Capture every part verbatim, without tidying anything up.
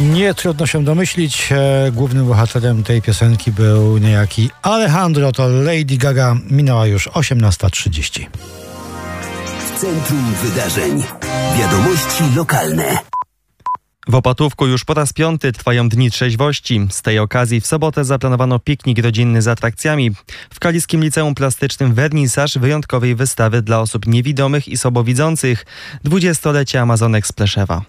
Nie trudno się domyślić, e, głównym bohaterem tej piosenki był niejaki Alejandro, to Lady Gaga. Minęła już osiemnasta trzydzieści. W centrum wydarzeń. Wiadomości lokalne. W Opatówku już po raz piąty trwają Dni Trzeźwości. Z tej okazji w sobotę zaplanowano piknik rodzinny z atrakcjami. W Kaliskim Liceum Plastycznym wernisaż wyjątkowej wystawy dla osób niewidomych i słabowidzących. Dwudziestolecie Amazonek z Pleszewa.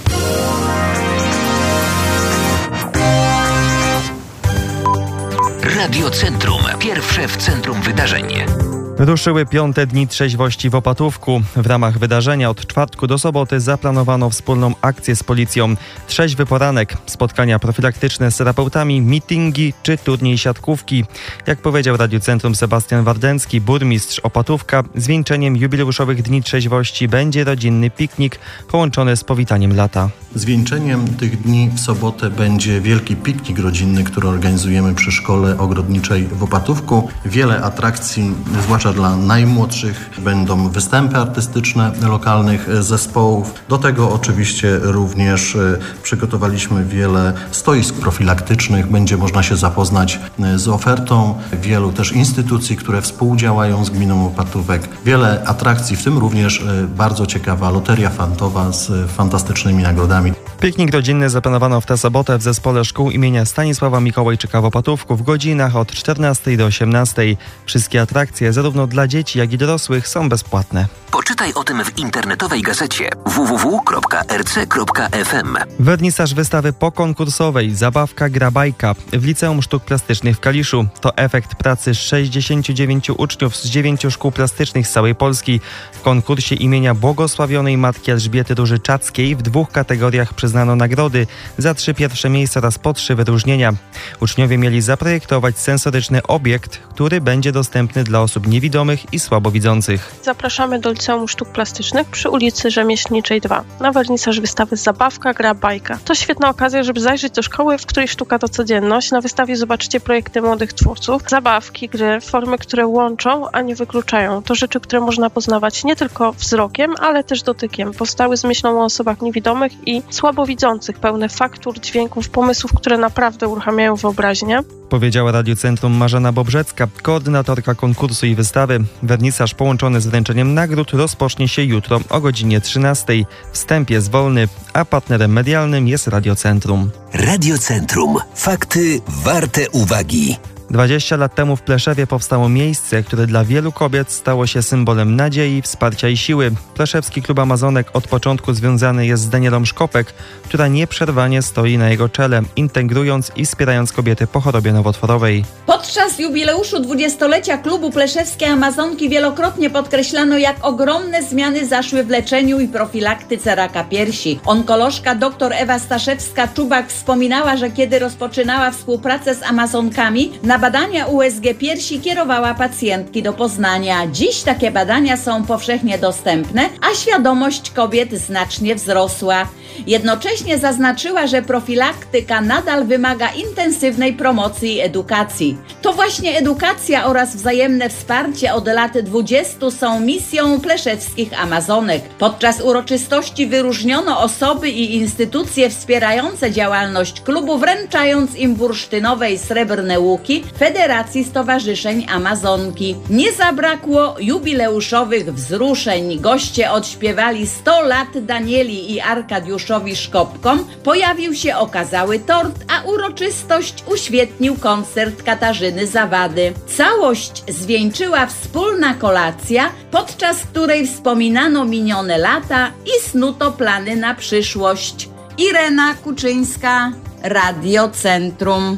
Radio Centrum. Pierwsze w centrum wydarzeń. Ruszyły piąte Dni Trzeźwości w Opatówku. W ramach wydarzenia od czwartku do soboty zaplanowano wspólną akcję z policją. Trzeźwy poranek, spotkania profilaktyczne z terapeutami, mityngi czy turniej siatkówki. Jak powiedział Radiu Centrum Sebastian Wardęcki, burmistrz Opatówka, zwieńczeniem jubileuszowych Dni Trzeźwości będzie rodzinny piknik połączony z powitaniem lata. Zwieńczeniem tych dni w sobotę będzie wielki piknik rodzinny, który organizujemy przy Szkole Ogrodniczej w Opatówku. Wiele atrakcji, zwłaszcza dla najmłodszych, będą występy artystyczne lokalnych zespołów. Do tego oczywiście również przygotowaliśmy wiele stoisk profilaktycznych. Będzie można się zapoznać z ofertą wielu też instytucji, które współdziałają z gminą Opatówek. Wiele atrakcji, w tym również bardzo ciekawa loteria fantowa z fantastycznymi nagrodami. Piknik rodzinny zaplanowano w tę sobotę w Zespole Szkół imienia Stanisława Mikołajczyka w Opatówku w godzinach od czternastej do osiemnastej. Wszystkie atrakcje, zarówno dla dzieci, jak i dorosłych, są bezpłatne. Poczytaj o tym w internetowej gazecie w w w kropka r c kropka f m. Wernisaż wystawy pokonkursowej Zabawka gra bajka w Liceum Sztuk Plastycznych w Kaliszu. To efekt pracy sześćdziesięciu dziewięciu uczniów z dziewięciu szkół plastycznych z całej Polski. W konkursie imienia Błogosławionej Matki Elżbiety Różyczackiej w dwóch kategoriach przyznano nagrody za trzy pierwsze miejsca oraz po trzy wyróżnienia. Uczniowie mieli zaprojektować sensoryczny obiekt, który będzie dostępny dla osób niewidomych i słabowidzących. Zapraszamy do Liceum Sztuk Plastycznych przy ulicy Rzemieślniczej dwa na wernisaż wystawy Zabawka gra bajka. To świetna okazja, żeby zajrzeć do szkoły, w której sztuka to codzienność. Na wystawie zobaczycie projekty młodych twórców, zabawki, gry, formy, które łączą, a nie wykluczają. To rzeczy, które można poznawać nie tylko wzrokiem, ale też dotykiem. Powstały z myślą o osobach niewidomych i słabowidzących, pełne faktur, dźwięków, pomysłów, które naprawdę uruchamiają wyobraźnię. Powiedziała Radiu Centrum Marzena Bobrzecka, koordynatorka konkursu i wystawy. Wernisaż połączony z wręczeniem nagród rozpocznie się jutro o godzinie trzynastej. Wstęp jest wolny, a partnerem medialnym jest Radio Centrum. Radio Centrum. Fakty warte uwagi. dwadzieścia lat temu w Pleszewie powstało miejsce, które dla wielu kobiet stało się symbolem nadziei, wsparcia i siły. Pleszewski Klub Amazonek od początku związany jest z Danielą Szkopek, która nieprzerwanie stoi na jego czele, integrując i wspierając kobiety po chorobie nowotworowej. Podczas jubileuszu dwudziestolecia Klubu Pleszewskiej Amazonki wielokrotnie podkreślano, jak ogromne zmiany zaszły w leczeniu i profilaktyce raka piersi. Onkolożka dr Ewa Staszewska-Czubak wspominała, że kiedy rozpoczynała współpracę z Amazonkami, na badania U S G piersi kierowała pacjentki do Poznania. Dziś takie badania są powszechnie dostępne, a świadomość kobiet znacznie wzrosła. Jednocześnie zaznaczyła, że profilaktyka nadal wymaga intensywnej promocji i edukacji. To właśnie edukacja oraz wzajemne wsparcie od lat dwudziestu są misją pleszewskich Amazonek. Podczas uroczystości wyróżniono osoby i instytucje wspierające działalność klubu, wręczając im bursztynowe i srebrne łuki Federacji Stowarzyszeń Amazonki. Nie zabrakło jubileuszowych wzruszeń. Goście odśpiewali sto lat Danieli i Arkadiuszowi Szkopkom. Pojawił się okazały tort, a uroczystość uświetnił koncert Katarzyny Zawady. Całość zwieńczyła wspólna kolacja, podczas której wspominano minione lata i snuto plany na przyszłość. Irena Kuczyńska, Radio Centrum.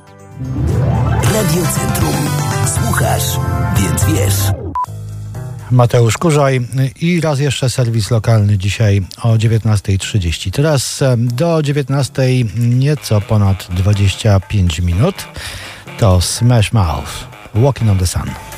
Radio Centrum. Słuchasz, więc wiesz. Mateusz Kurzaj i raz jeszcze serwis lokalny dzisiaj o dziewiętnasta trzydzieści. Teraz do dziewiętnastej nieco ponad dwadzieścia pięć minut. To Smash Mouth, Walking on the Sun.